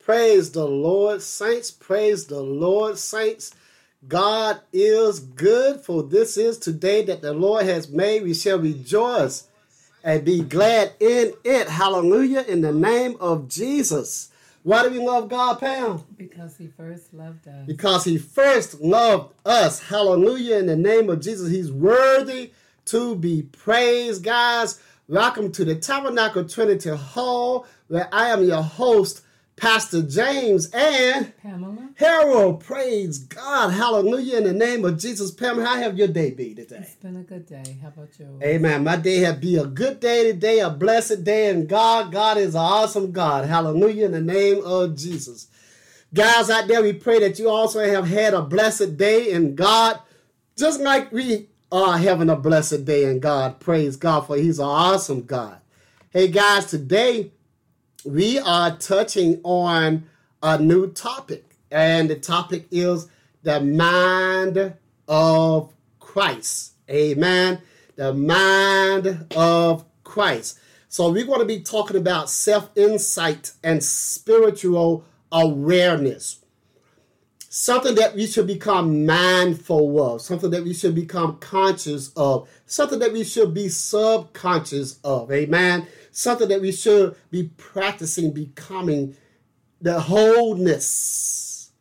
Praise the Lord, saints. Praise the Lord, saints. God is good, for this is today that the Lord has made. We shall rejoice and be glad in it. Hallelujah, in the name of Jesus. Why do we love God, Pam? Because he first loved us. Because he first loved us. Hallelujah, in the name of Jesus. He's worthy to be praised. Guys, welcome to the Tabernacle Trinity Hall, where I am your host, Pastor James and Pamela. Harold. Praise God. Hallelujah. In the name of Jesus. Pamela, how have your day been today? It's been a good day. How about yours? Amen. My day has been a good day today, a blessed day in God. God is an awesome God. Hallelujah. In the name of Jesus. Guys out there, we pray that you also have had a blessed day in God, just like we are having a blessed day in God. Praise God, for he's an awesome God. Hey guys, today we are touching on a new topic, and the topic is the mind of Christ. Amen. The mind of Christ. So we're going to be talking about self-insight and spiritual awareness. Something that we should become mindful of, something that we should become conscious of, something that we should be subconscious of. Amen. Something that we should be practicing becoming the wholeness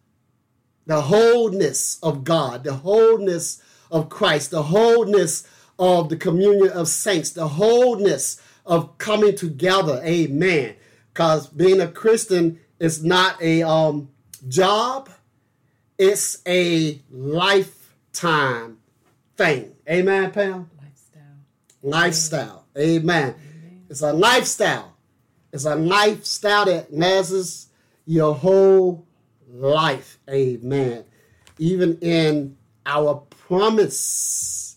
of God, the wholeness of Christ, the wholeness of the communion of saints, the wholeness of coming together. Amen. Because being a Christian is not a job. It's a lifetime thing. Amen, Pam? Lifestyle. Amen. It's a lifestyle. It's a lifestyle that lasts your whole life. Amen. Even in our promise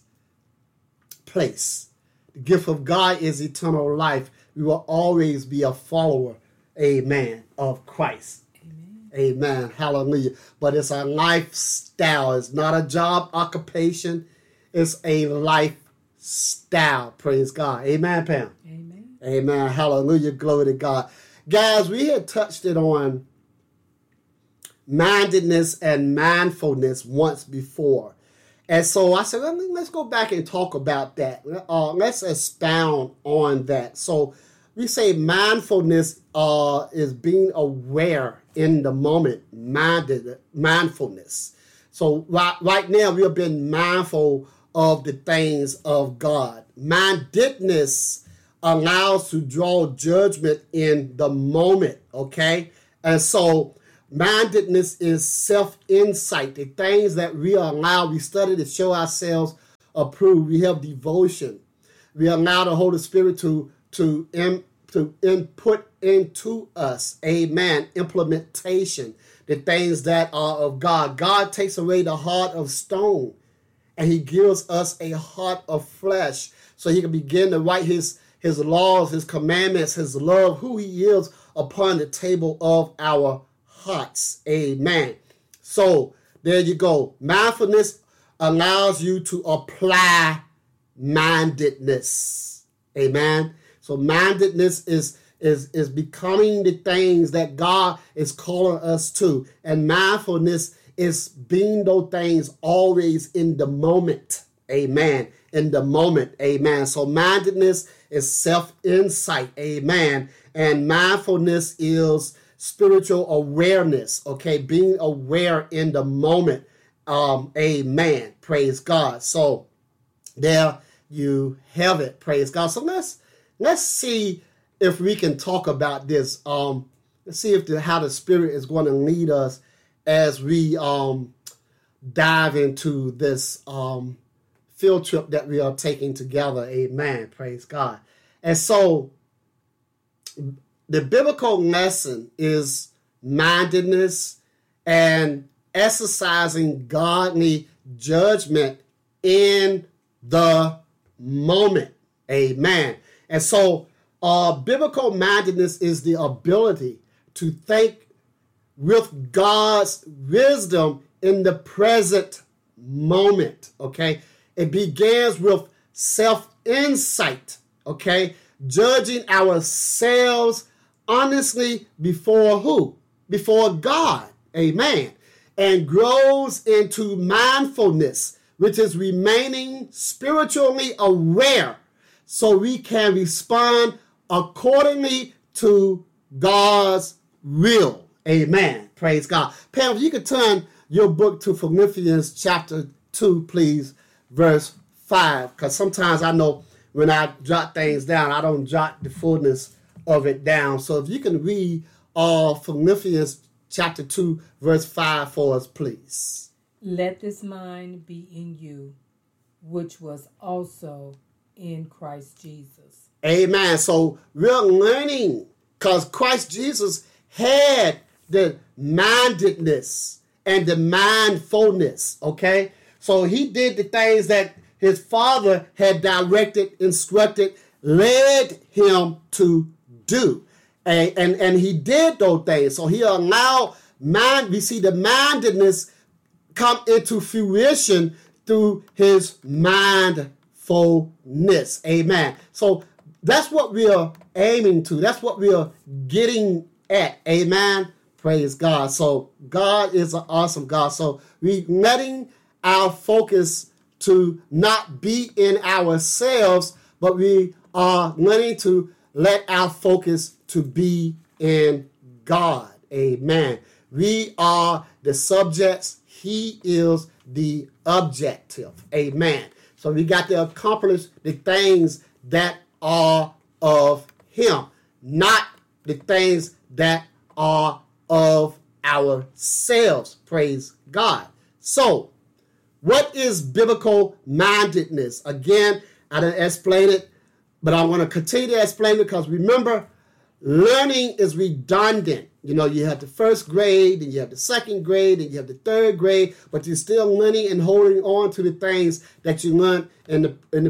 place, the gift of God is eternal life. We will always be a follower, amen, of Christ. Amen. Hallelujah. But it's a lifestyle. It's not a job occupation. It's a lifestyle. Praise God. Amen, Pam. Amen. Amen. Hallelujah. Glory to God. Guys, we had touched it on mindedness and mindfulness once before. And so I said, let's go back and talk about that. Let's expound on that. So we say mindfulness is being aware in the moment, mindfulness. So right now we have been mindful of the things of God. Mindedness allows to draw judgment in the moment, okay? And so mindedness is self-insight, the things that we allow, we study to show ourselves approved. We have devotion. We allow the Holy Spirit to input into us, amen, implementation, the things that are of God. God takes away the heart of stone, and he gives us a heart of flesh, so he can begin to write his laws, his commandments, his love, who he is upon the table of our hearts. Amen. So there you go. Mindfulness allows you to apply mindedness. Amen. So mindedness is becoming the things that God is calling us to. And mindfulness is being those things always in the moment. Amen. In the moment. Amen. So mindedness is self-insight. Amen. And mindfulness is spiritual awareness. Okay. Being aware in the moment. Amen. Praise God. So there you have it. Praise God. So let's see if we can talk about this. Let's see how the Spirit is going to lead us as we dive into this field trip that we are taking together. Amen. Praise God. And so the biblical lesson is mindedness and exercising godly judgment in the moment. Amen. And so biblical mindedness is the ability to think with God's wisdom in the present moment. Okay. It begins with self-insight. Okay. Judging ourselves honestly before who? before God. Amen. And grows into mindfulness, which is remaining spiritually aware so we can respond accordingly to God's will. Amen. Praise God. Pam, if you could turn your book to Philippians chapter 2, please, verse 5. Because sometimes I know when I jot things down, I don't jot the fullness of it down. So if you can read Philippians chapter 2, verse 5 for us, please. Let this mind be in you, which was also in Christ Jesus. Amen. So we're learning because Christ Jesus had the mindedness and the mindfulness, okay? So he did the things that his Father had directed, instructed, led him to do. And he did those things. So he allowed we see the mindedness come into fruition through his mindfulness. Amen. So that's what we are aiming to. That's what we are getting at. Amen. Praise God. So God is an awesome God. So we letting our focus to not be in ourselves, but we are learning to let our focus to be in God. Amen. We are the subjects. He is the objective. Amen. So we got to accomplish the things that are of him, not the things that are of ourselves. Praise God. So, what is biblical mindedness? Again, I didn't explain it, but I want to continue to explain it because remember, learning is redundant. You know, you have the first grade, and you have the second grade, and you have the third grade, but you're still learning and holding on to the things that you learned in the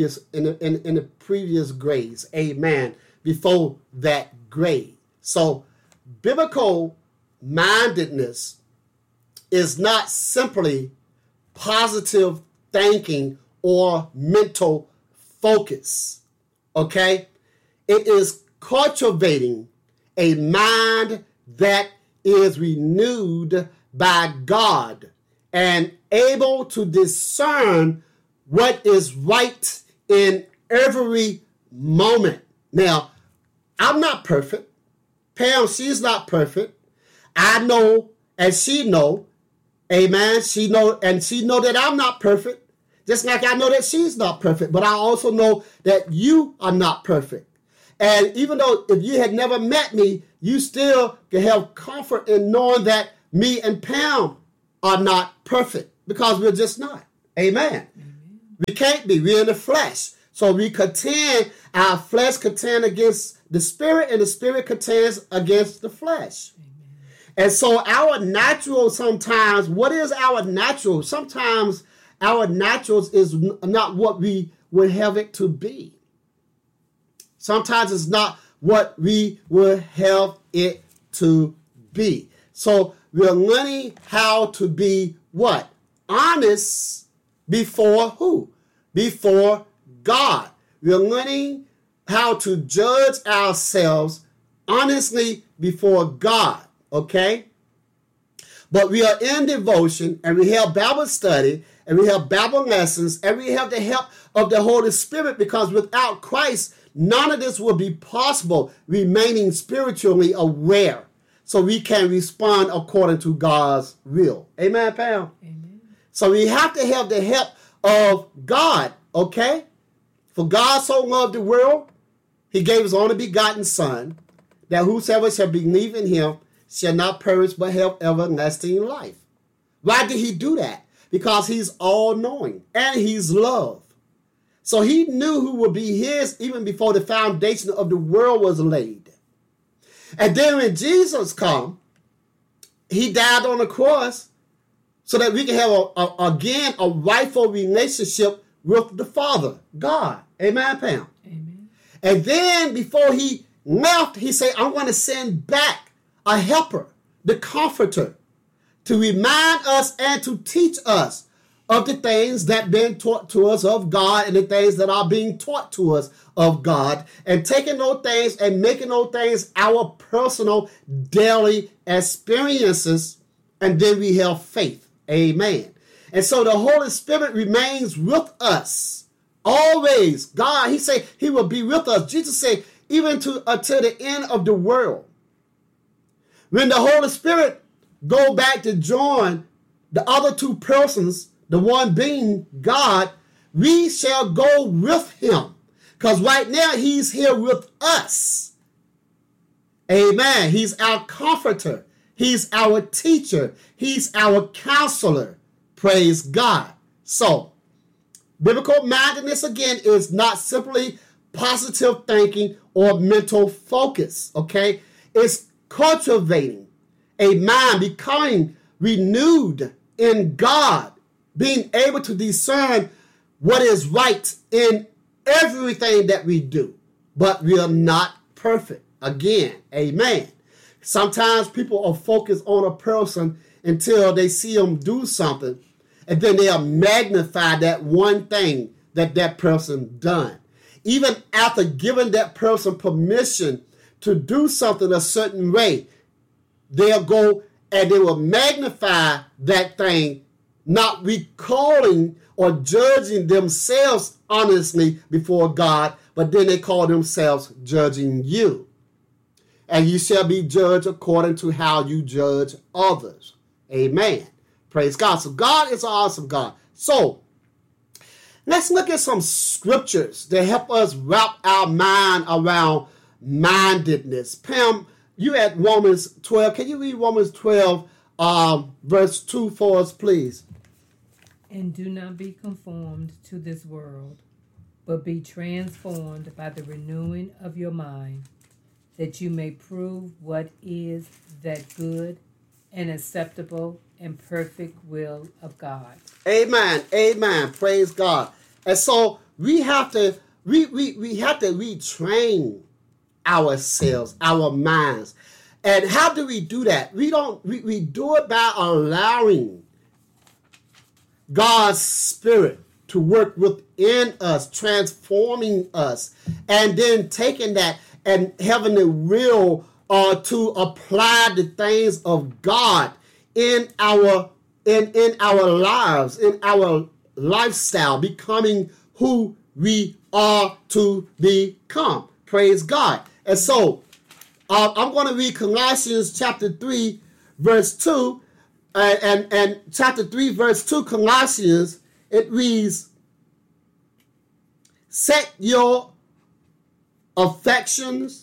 previous grades. Amen. Before that grade. So, biblical mindedness is not simply positive thinking or mental focus. Okay? It is cultivating a mind that is renewed by God and able to discern what is right in every moment. Now, I'm not perfect. Pam, she's not perfect. I know and she know. Amen. She know that I'm not perfect. Just like I know that she's not perfect. But I also know that you are not perfect. And even though if you had never met me, you still can have comfort in knowing that me and Pam are not perfect because we're just not. Amen. We can't be. We're in the flesh. So we contend, our flesh contends against the spirit and the spirit contends against the flesh. And so our natural sometimes, what is our natural? Sometimes our naturals is not what we would have it to be. Sometimes it's not what we would have it to be. So we're learning how to be what? Honest before who? Before God. We're learning how to judge ourselves honestly before God. Okay? But we are in devotion and we have Bible study and we have Bible lessons and we have the help of the Holy Spirit because without Christ, none of this will be possible, remaining spiritually aware so we can respond according to God's will. Amen, Pam? Amen. So we have to have the help of God, okay? For God so loved the world, he gave his only begotten Son, that whosoever shall believe in him shall not perish but have everlasting life. Why did he do that? Because he's all-knowing and he's love. So he knew who would be his even before the foundation of the world was laid. And then when Jesus come, he died on the cross so that we can have, again, a rightful relationship with the Father, God. Amen, Pam? Amen. And then before he left, he said, I'm going to send back a helper, the comforter, to remind us and to teach us of the things that been taught to us of God and the things that are being taught to us of God, and taking those things and making those things our personal daily experiences, and then we have faith. Amen. And so the Holy Spirit remains with us always. God, he said he will be with us. Jesus said, even until the end of the world. When the Holy Spirit go back to join the other two persons, the one being God, we shall go with him. Because right now he's here with us. Amen. He's our comforter. He's our teacher. He's our counselor. Praise God. So, biblical mindedness, again, is not simply positive thinking or mental focus, okay? It's cultivating a mind, becoming renewed in God, being able to discern what is right in everything that we do. But we are not perfect. Again, amen. Sometimes people are focused on a person until they see them do something, and then they'll magnify that one thing that that person done. Even after giving that person permission to do something a certain way, they'll go and they will magnify that thing, not recalling or judging themselves honestly before God, but then they call themselves judging you. And you shall be judged according to how you judge others. Amen. Praise God. So God is an awesome God. So let's look at some scriptures that help us wrap our mind around mindedness. Pam, you at Romans 12. Can you read Romans 12, verse 2 for us, please? And do not be conformed to this world, but be transformed by the renewing of your mind, that you may prove what is that good and acceptable and perfect will of God. Amen. Amen. Praise God. And so we have to retrain ourselves, our minds. And how do we do that? We do it by allowing God's Spirit to work within us, transforming us, and then taking that and having the will to apply the things of God in our lives, in our lifestyle, becoming who we are to become. Praise God. And so I'm going to read Colossians chapter 3, verse 2. And chapter 3, verse 2, Colossians, it reads, set your affection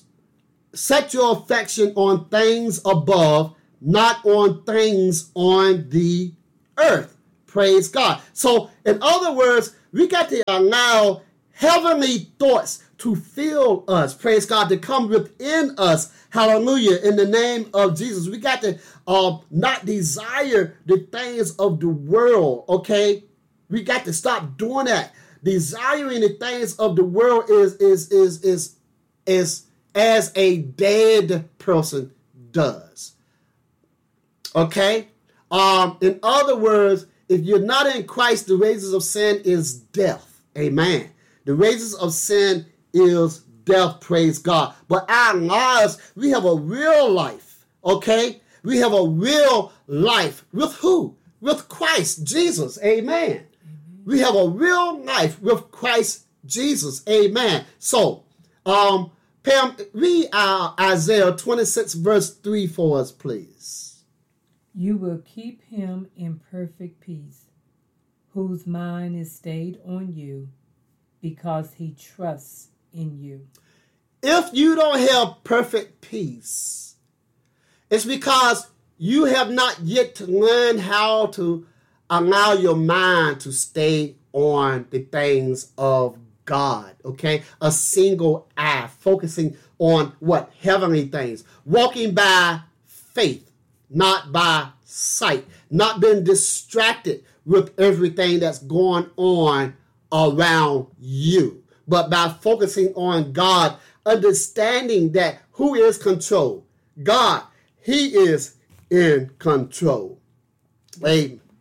on things above, not on things on the earth. Praise God. So, in other words, we got to allow heavenly thoughts to fill us. Praise God, to come within us. Hallelujah. In the name of Jesus. We got to not desire the things of the world. Okay. We got to stop doing that. Desiring the things of the world is as a dead person does. Okay? In other words, if you're not in Christ, the wages of sin is death. Amen. The wages of sin is death, praise God. But our lives, we have a real life. Okay? We have a real life. With who? With Christ Jesus. Amen. We have a real life with Christ Jesus. Amen. So, Pam, read Isaiah 26, verse 3 for us, please. You will keep him in perfect peace, whose mind is stayed on you, because he trusts in you. If you don't have perfect peace, it's because you have not yet learned how to allow your mind to stay on the things of God, okay? A single eye, focusing on what? Heavenly things. Walking by faith, not by sight. Not being distracted with everything that's going on around you. But by focusing on God, understanding that who is control? God, he is in control. Amen.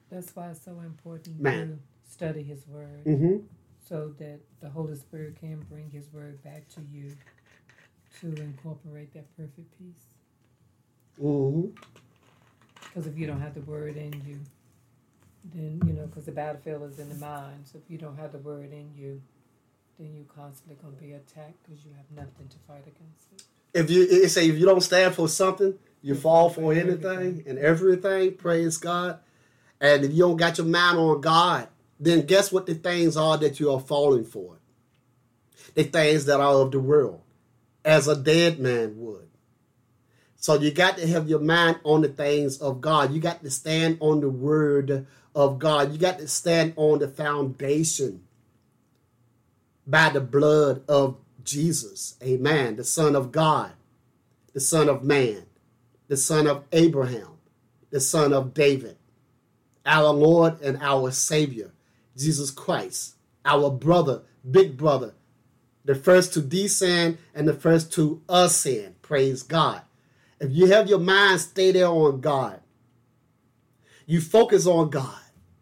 That's why it's so important Man. to study His Word, Mm-hmm. so that the Holy Spirit can bring His Word back to you to incorporate that perfect peace. Mm-hmm. Because if you don't have the Word in you, then, because the battlefield is in the mind. So if you don't have the Word in you, then you're constantly going to be attacked because you have nothing to fight against it. If you don't stand for something, you fall for anything and everything. Praise God. And if you don't got your mind on God, then guess what the things are that you are falling for? The things that are of the world, as a dead man would. So you got to have your mind on the things of God. You got to stand on the word of God. You got to stand on the foundation by the blood of Jesus. Amen. The Son of God, the Son of Man, the Son of Abraham, the Son of David, our Lord and our Savior, Jesus Christ, our brother, big brother, the first to descend and the first to ascend. Praise God. If you have your mind stay there on God, you focus on God,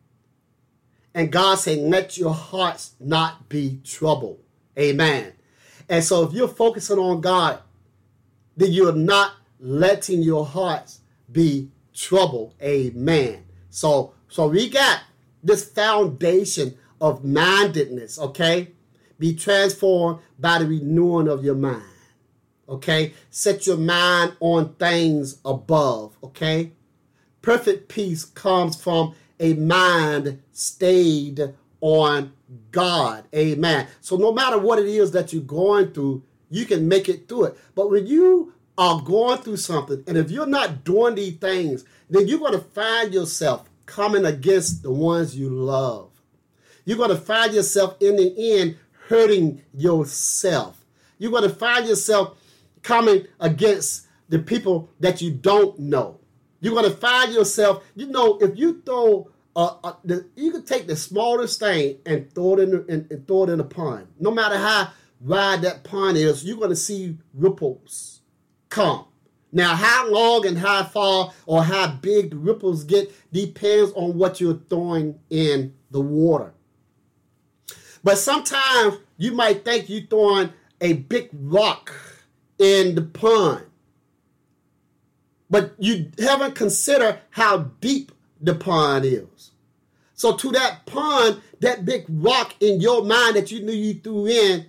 and God saying, let your hearts not be troubled. Amen. And so if you're focusing on God, then you're not letting your hearts be troubled. Amen. So we got this foundation of mindedness, okay? Be transformed by the renewing of your mind, okay? Set your mind on things above, okay? Perfect peace comes from a mind stayed on God. Amen. So no matter what it is that you're going through, you can make it through it. But when you are going through something, and if you're not doing these things, then you're going to find yourself coming against the ones you love. You're going to find yourself in the end hurting yourself. You're going to find yourself coming against the people that you don't know. You're going to find yourself, if you throw, you can take the smallest thing and throw it in a pond. No matter how wide that pond is, you're going to see ripples come. Now, how long and how far or how big the ripples get depends on what you're throwing in the water. But sometimes you might think you're throwing a big rock in the pond, but you haven't considered how deep the pond is. So to that pond, that big rock in your mind that you knew you threw in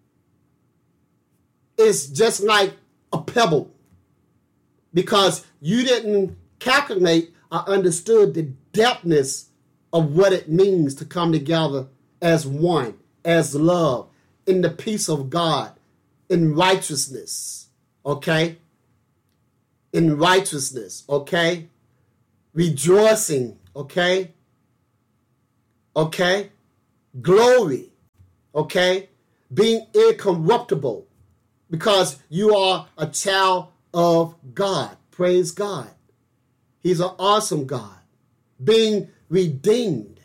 is just like a pebble, because you didn't calculate or understood the depthness of what it means to come together as one, as love, in the peace of God, in righteousness, okay? In righteousness, okay? Rejoicing, okay? Okay? Glory, okay? Being incorruptible, because you are a child of God. Praise God. He's an awesome God. Being redeemed,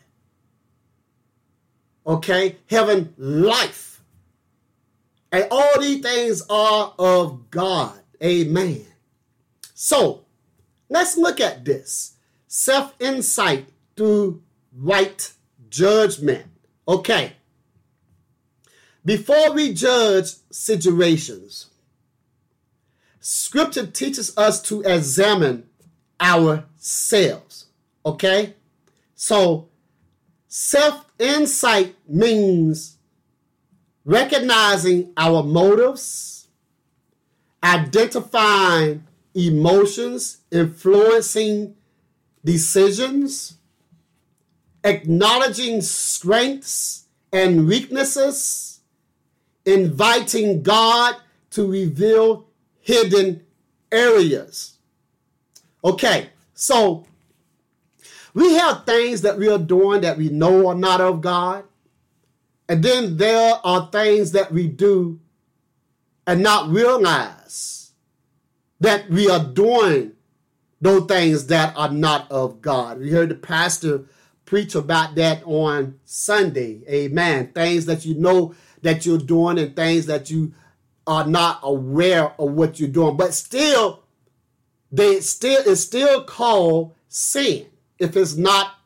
okay? Having life. And all these things are of God. Amen. So, let's look at this. Self-insight through right judgment. Okay. Before we judge situations, Scripture teaches us to examine ourselves. Okay? So, self-insight means recognizing our motives, identifying emotions influencing decisions, acknowledging strengths and weaknesses, inviting God to reveal hidden areas. Okay, so we have things that we are doing that we know are not of God. And then there are things that we do and not realize that we are doing those things that are not of God. We heard the pastor preach about that on Sunday. Amen. Things that you know that you're doing and things that you are not aware of what you're doing. But still, it's still called sin if it's not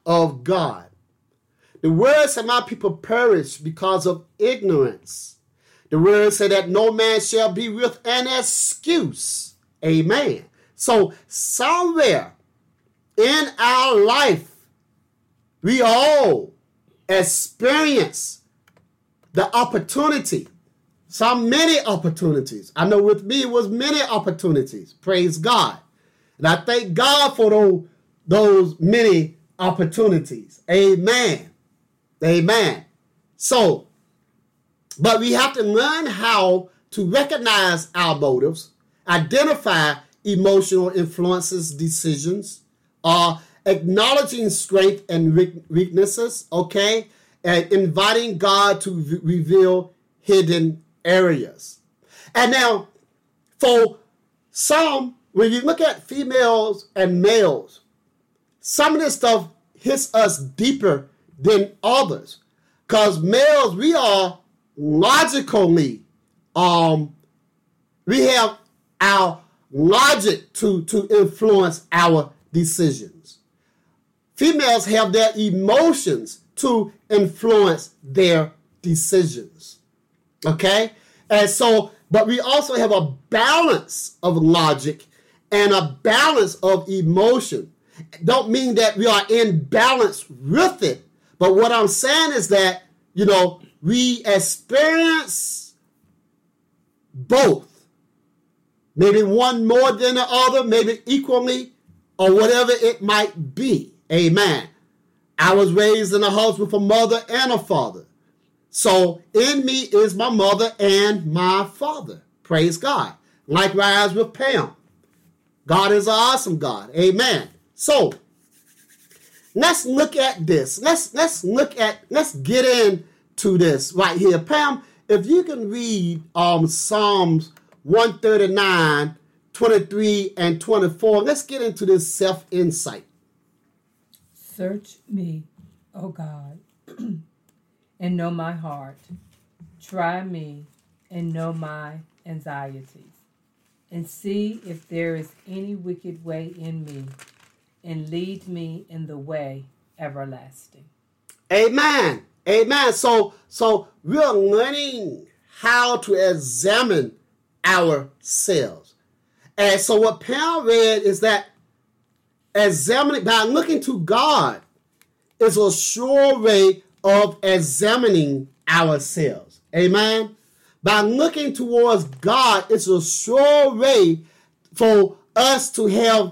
of God. The word said, my people perish because of ignorance. The word said that no man shall be with an excuse. Amen. So somewhere in our life, we all experience the opportunity. Many opportunities. I know with me it was many opportunities. Praise God. And I thank God for those many opportunities. Amen. Amen. So, but we have to learn how to recognize our motives, identify emotional influences, decisions, acknowledging strength and weaknesses, okay, and inviting God to reveal hidden areas. And now, for some, when you look at females and males, some of this stuff hits us deeper than others. Because males, we are logically, we have our logic to influence our decisions. Females have their emotions to influence their decisions. Okay? And so, but we also have a balance of logic and a balance of emotion. Don't mean that we are in balance with it, but what I'm saying is that, we experience both. Maybe one more than the other, maybe equally, or whatever it might be. Amen. I was raised in a house with a mother and a father. So in me is my mother and my father. Praise God. Likewise with Pam. God is an awesome God. Amen. So let's look at this. Let's get into this right here. Pam, if you can read Psalms 139, 23, and 24, let's get into this self-insight. Search me, O God, and know my heart. Try me and know my anxieties, and see if there is any wicked way in me, and lead me in the way everlasting. Amen. Amen. So we're learning how to examine ourselves. And so what Pam read is that examining by looking to God is a sure way of examining ourselves. Amen. By looking towards God, it's a sure way for us to have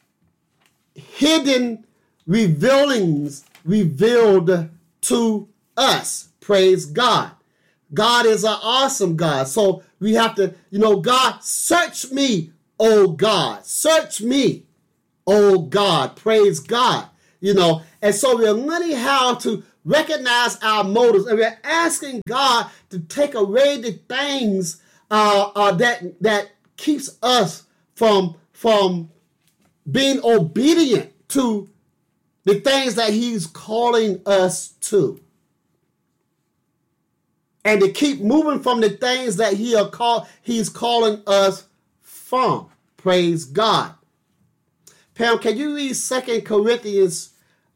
hidden revealings revealed to us. Praise God. God is an awesome God. So we have to, God, search me, oh God. Search me, oh God. Praise God. And so we're learning how to recognize our motives, and we're asking God to take away the things that keeps us from being obedient to the things that he's calling us to. And to keep moving from the things that he's calling us from. Praise God. Pam, can you read 2 Corinthians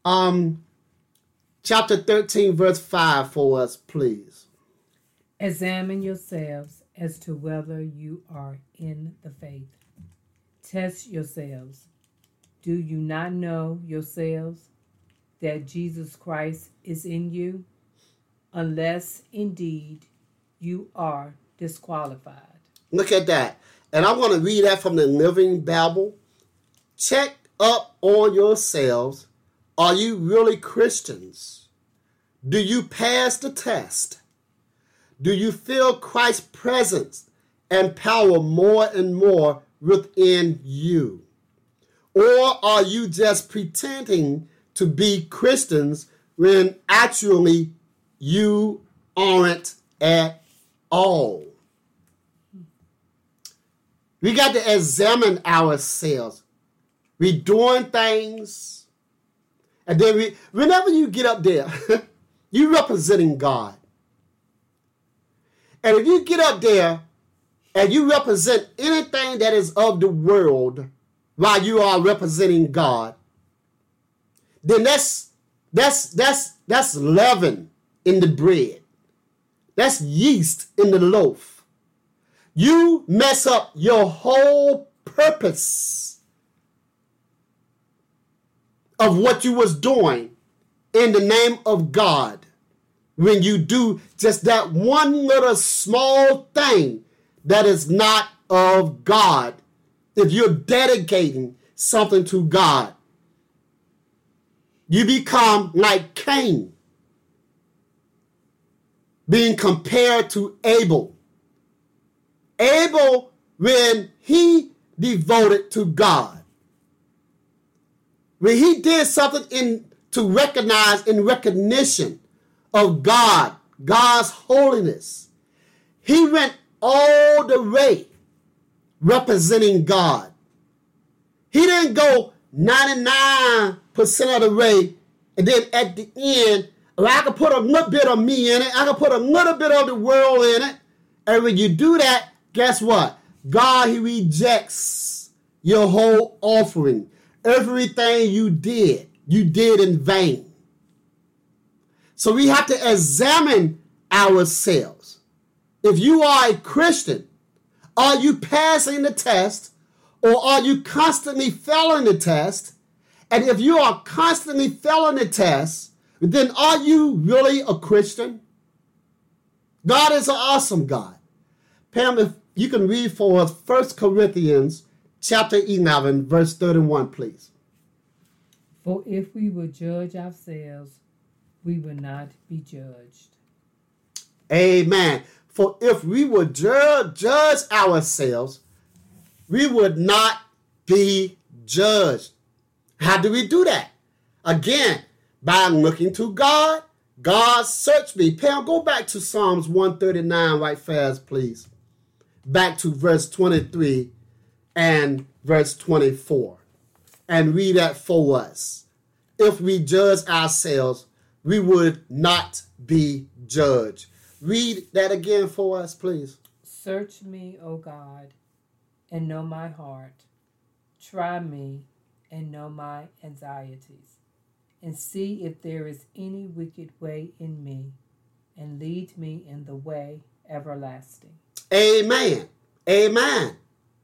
chapter 13, verse 5 for us, please? Examine yourselves as to whether you are in the faith. Test yourselves. Do you not know yourselves that Jesus Christ is in you? Unless indeed you are disqualified. Look at that. And I want to read that from the Living Bible. Check up on yourselves. Are you really Christians? Do you pass the test? Do you feel Christ's presence and power more and more within you? Or are you just pretending to be Christians when actually you aren't at all? We got to examine ourselves. We're doing things, and then whenever you get up there, you're representing God. And if you get up there and you represent anything that is of the world while you are representing God, then that's That's leaven in the bread. That's yeast in the loaf. You mess up your whole purpose of what you was doing in the name of God when you do just that one little small thing that is not of God. If you're dedicating something to God, you become like Cain, being compared to Abel. Abel, when he devoted to God, when he did something to recognize in recognition of God, God's holiness, he went all the way representing God. He didn't go 99% of the way, and then at the end, I could put a little bit of me in it. I could put a little bit of the world in it. And when you do that, guess what? God, he rejects your whole offering. Everything you did in vain. So we have to examine ourselves. If you are a Christian, are you passing the test, or are you constantly failing the test? And if you are constantly failing the test, then are you really a Christian? God is an awesome God. Pam, if you can read for us 1 Corinthians chapter 11, verse 31, please. For if we would judge ourselves, we would not be judged. Amen. For if we would judge ourselves, we would not be judged. How do we do that? Again, by looking to God. God, search me. Pam, go back to Psalms 139 right fast, please. Back to verse 23 and verse 24. And read that for us. If we judge ourselves, we would not be judged. Read that again for us, please. Search me, O God, and know my heart. Try me and know my anxieties, and see if there is any wicked way in me, and lead me in the way everlasting. Amen. Amen.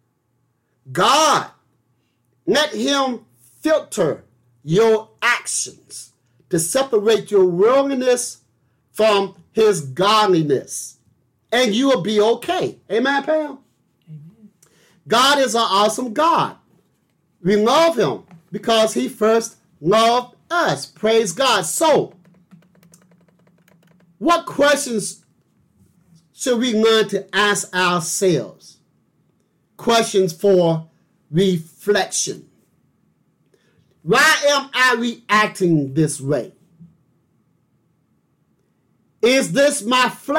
God, let him filter your actions to separate your worldliness from his godliness, and you will be okay. Amen, Pam? Amen. God is an awesome God. We love him because he first loved us. Praise God. So, what questions should we learn to ask ourselves? Questions for reflection. Why am I reacting this way? Is this my flesh?